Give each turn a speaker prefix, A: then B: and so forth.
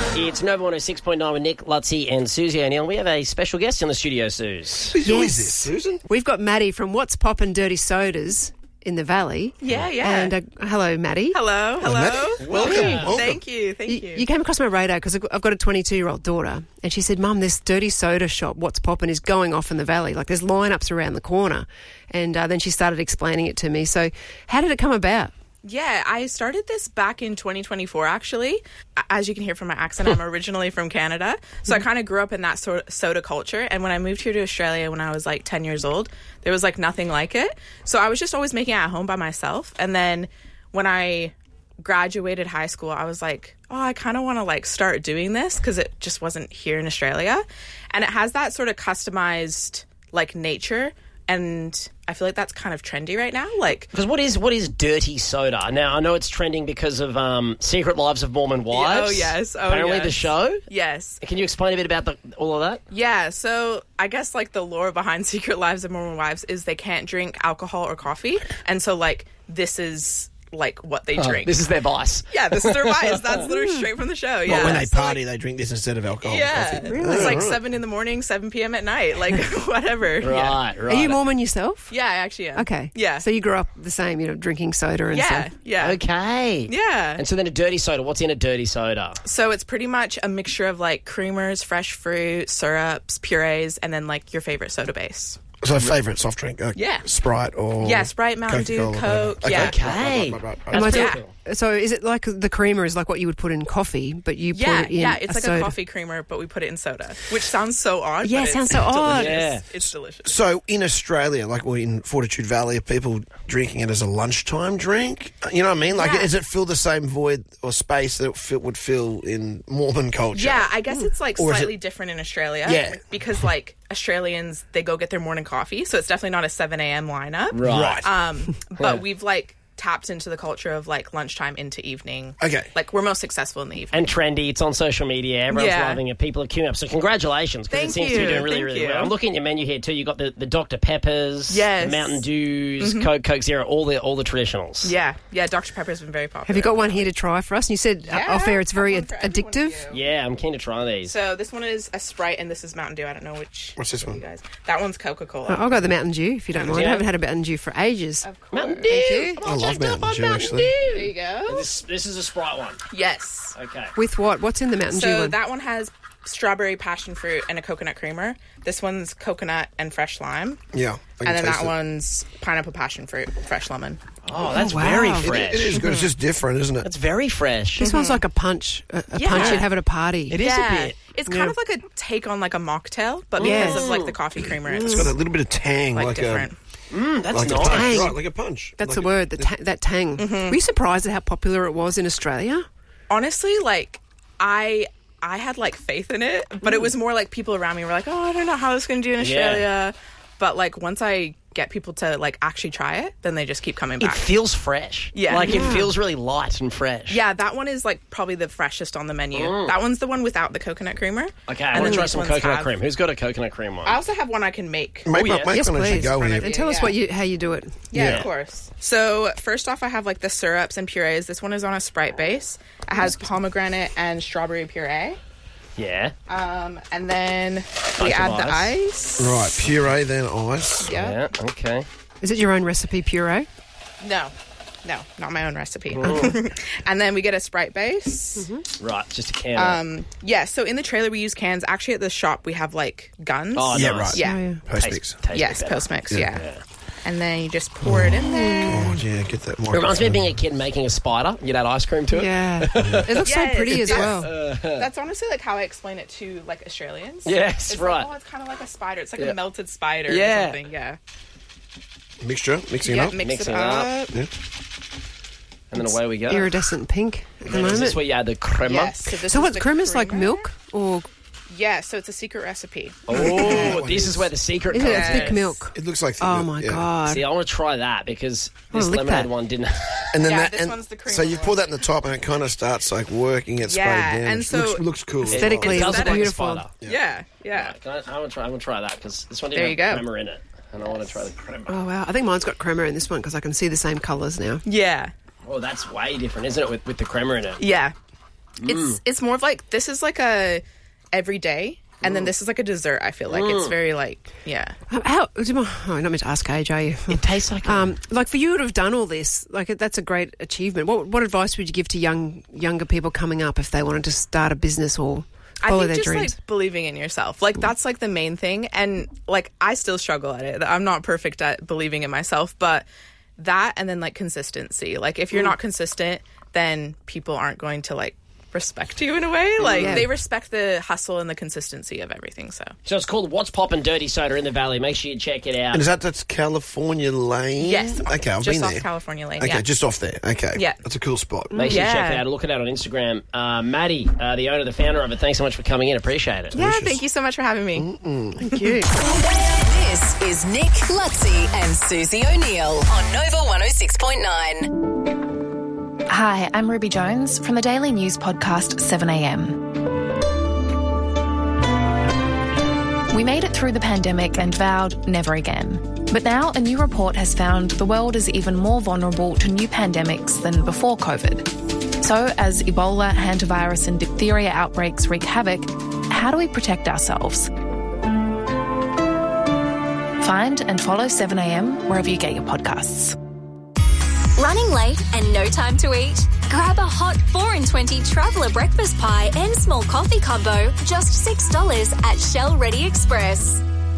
A: It's Nova 106.9 with Nick, Lutzi and Susie O'Neill. We have a special guest in the studio, Suze.
B: Who is this, Susan?
C: We've got Maddie from What's Poppin' Dirty Sodas in the Valley.
D: Yeah.
C: And hello, Maddie.
D: Hello.
B: Maddie. Welcome.
D: Thank you.
C: You came across my radar because I've got a 22-year-old daughter, and she said, Mum, this dirty soda shop, What's Poppin', is going off in the Valley. Like, there's lineups around the corner. And then she started explaining it to me. So how did it come about?
D: Yeah, I started this back in 2024, actually. As you can hear from my accent, I'm originally from Canada. So I kind of grew up in that sort of soda culture. And when I moved here to Australia when I was like 10 years old, there was like nothing like it. So I was just always making it at home by myself. And then when I graduated high school, I was like, oh, I kind of want to like start doing this because it just wasn't here in Australia. And it has that sort of customized like nature. And I feel like that's kind of trendy right now. Like,
A: because what is dirty soda? Now, I know it's trending because of Secret Lives of Mormon Wives.
D: Oh, yes.
A: Apparently the show.
D: Yes.
A: Can you explain a bit about all of that?
D: Yeah, so I guess like the lore behind Secret Lives of Mormon Wives is they can't drink alcohol or coffee. And so like this is like what they drink.
A: This is their vice.
D: Yeah, this is their vice. That's literally straight from the show. Yeah.
B: Well, when they
D: So,
B: party, they drink this instead of alcohol and
D: yeah.
B: coffee.
D: It's like 7 in the morning, 7 p.m. at night. Like whatever. Yeah.
A: Right.
C: Are you Mormon yourself?
D: Yeah, I actually am.
C: Okay.
D: Yeah.
C: So you grew up the same, drinking soda and stuff?
D: Yeah.
A: Okay.
D: Yeah.
A: And so then a dirty soda. What's in a dirty soda?
D: So it's pretty much a mixture of like creamers, fresh fruit, syrups, purees, and then like your favorite soda base.
B: So favourite soft drink?
D: Yeah.
B: Sprite or
D: Yeah, Sprite, Mountain Dew,
B: Coca-Cola,
D: Coke.
B: whatever.
D: Yeah.
A: Okay.
B: Right.
C: Am I
D: Yeah.
C: talk- So is it like the creamer is like what you would put in coffee, but you put it in
D: it's like
C: soda?
D: a coffee creamer, but we put it in soda, which sounds so odd.
C: Yeah,
D: but
C: it sounds
D: it's
C: so odd.
D: delicious.
A: Yeah.
D: It's delicious.
B: So in Australia, like we're in Fortitude Valley, are people drinking it as a lunchtime drink? You know what I mean? Like,
D: Yeah.
B: does it fill the same void or space that it would fill in Mormon culture?
D: Yeah, I guess it's like
B: Or is
D: slightly different in Australia.
B: Yeah.
D: Because like Australians, they go get their morning coffee, so it's definitely not a 7 a.m. lineup.
B: Right.
D: But we've like tapped into the culture of like lunchtime into evening.
B: Okay.
D: Like we're most successful in the evening.
A: And trendy. It's on social media. Everyone's
D: Yeah.
A: loving it. People are queuing up. So congratulations, because it
D: Thank
A: seems to be
D: you.
A: doing really,
D: Thank
A: really
D: you.
A: well. I'm looking at your menu here too. You got the Dr. Peppers,
D: Yes.
A: the Mountain Dews, Coke Zero, all the traditionals.
D: Yeah, Dr. Pepper's been very popular.
C: Have you got one here to try for us? And you said off air it's very
D: I've got one for everyone
C: addictive.
D: of you.
A: Yeah, I'm keen to try these.
D: So this one is a Sprite and this is Mountain Dew. I don't know which.
B: What's this one?
D: You guys. That one's Coca-Cola.
C: I'll go the Mountain Dew if you don't mind.
A: Dew.
C: I haven't had a Mountain Dew for ages.
D: Of course.
A: Mountain Dew.
C: you.
A: I'm all
B: I love
A: checked up
B: Mountain
A: on
B: Dew,
A: Mountain
B: actually.
A: Dew.
D: There you go.
A: This is a Sprite one.
D: Yes.
A: Okay.
C: With what? What's in the Mountain Dew
D: So
C: one?
D: that one has strawberry passion fruit and a coconut creamer. This one's coconut and fresh lime.
B: Yeah. I can
D: And then
B: taste
D: that
B: it.
D: one's pineapple passion fruit, fresh lemon.
A: Oh, that's
C: wow.
A: very
C: It-
A: fresh.
B: It is good. It's just different, isn't it?
A: That's very fresh.
C: This one's like a punch, a punch
D: Yeah.
C: you'd have at a party.
A: It is a bit.
D: It's kind of like a take on like a mocktail, but
C: Yeah.
D: because of like the coffee creamer, it's
B: It's got a little bit of tang,
D: like
B: like
D: different.
A: That's
B: like a
A: nice.
B: punch.
C: Tang.
B: Right, like a punch.
C: That's
B: Like
C: the word, that tang. Were you surprised at how popular it was in Australia?
D: Honestly, like I had like faith in it, but it was more like people around me were like, "Oh, I don't know how it's going to do in Australia." But like once I get people to like actually try it, then they just keep coming
A: It
D: back.
A: feels fresh.
D: Yeah.
A: Like it feels really light and fresh.
D: Yeah, that one is like probably the freshest on the menu. That one's the one without the coconut creamer.
A: Okay, I
D: And
A: want
D: then
A: to try
D: these
A: some
D: ones
A: coconut
D: have-
A: cream. Who's got a coconut cream one?
D: I also have one I can make.
B: Make
A: yes.
B: one
C: Yes,
B: as you
C: please.
B: go
D: Front
B: here.
D: of
C: And tell us how you do it.
D: Yeah,
B: Yeah.
D: of course. So first off, I have like the syrups and purees. This one is on a Sprite base. It has pomegranate and strawberry puree.
A: Yeah.
D: And then we
A: Bunch of
D: add the
A: ice.
D: ice.
B: Right, puree, then ice.
D: Yeah.
A: Yeah. Okay.
C: Is it your own recipe puree?
D: No, not my own recipe. And then we get a Sprite base.
A: Right. Just a can.
D: Yeah, so in the trailer we use cans. Actually, at the shop we have like guns.
A: Oh,
B: Yeah,
A: nice.
B: right.
D: Yeah.
C: Oh, yeah.
B: Post mix.
A: Tastes
D: Yes,
A: better.
D: post mix. Yeah. And then you just pour it in there.
B: Oh, yeah, get that
A: It reminds me of
B: microphone.
A: being a kid making a spider. You'd add ice cream to it.
C: Yeah. It looks so
D: Yes,
C: pretty as
D: yes.
C: well.
D: That's honestly like how I explain it to like Australians.
A: Yes,
D: It's
A: right.
D: Like, oh, it's kind of like a spider. It's like
A: Yeah.
D: a melted spider
A: Yeah.
D: or something. Yeah.
B: Mixture, mixing
D: Yeah,
B: it up.
D: mix
A: Mixing
D: it
A: it up.
D: up.
B: Yeah.
A: And then away we go.
C: Iridescent pink at the
A: And then is
C: moment.
A: this where you add the crema?
D: Yes. This
C: So
D: is
C: what,
D: the
C: crema's like
D: creamer.
C: milk? Or
D: Yeah, so it's a secret recipe.
A: Oh,
B: one
A: this
B: is-
A: is where the secret
C: is
A: comes
C: it
D: Yes.
C: thick milk?
B: It looks like thick
C: Oh
B: milk,
C: my
B: yeah.
C: God.
A: See, I want to try that because this
C: lick
A: lemonade
C: that.
A: one didn't.
B: And then
D: Yeah,
B: that,
D: this
B: and
D: one's the cream
B: so you
D: one.
B: pour that in the top, and it kind of starts like working its way
D: Yeah,
B: down.
D: and
B: It
D: so-
B: looks cool.
C: Aesthetically,
A: It
C: it
A: does
C: looks
A: look like a
C: beautiful.
A: spider.
D: Yeah. Yeah.
A: I want to try that because this one
D: There
A: didn't
D: you
A: have
D: go.
A: crema in it, and I want to try the crema.
C: Oh, wow. I think mine's got crema in this one because I can see the same colours now.
D: Yeah.
A: Oh, that's way different, isn't it? With the crema in it.
D: Yeah. It's more of like, this is like a everyday, and then this is like a dessert. I feel like it's very like, yeah.
C: I'm not meant to ask age, are you?
A: It tastes like
C: like for you to have done all this, like that's a great achievement. What advice would you give to younger people coming up if they wanted to start a business or follow their dreams?
D: Like believing in yourself, like that's like the main thing. And like I still struggle at it. I'm not perfect at believing in myself, but that, and then like consistency. Like if you're not consistent, then people aren't going to like respect you in a way. Like they respect the hustle and the consistency of everything. So
A: it's called What's Poppin' Dirty Soda in the Valley. Make sure you check it out.
B: And that's California Lane?
D: Yes.
B: Okay, I've
D: just
B: been
D: off
B: there.
D: California Lane.
B: Okay, just off there. Okay.
D: Yeah.
B: That's a cool spot.
A: Make sure you check it out. Look it out on Instagram. Maddie, the owner, the founder of it, thanks so much for coming in. Appreciate it.
D: Yeah, thank you so much for having me.
C: Thank you.
E: This is Nick, Lutzi and Susie O'Neill on Nova 106.9.
F: Hi, I'm Ruby Jones from the daily news podcast 7am. We made it through the pandemic and vowed never again. But now a new report has found the world is even more vulnerable to new pandemics than before COVID. So as Ebola, hantavirus and diphtheria outbreaks wreak havoc, how do we protect ourselves? Find and follow 7am wherever you get your podcasts.
G: Running late and no time to eat? Grab a hot 4 in 20 traveller breakfast pie and small coffee combo, just $6 at Shell Ready Express.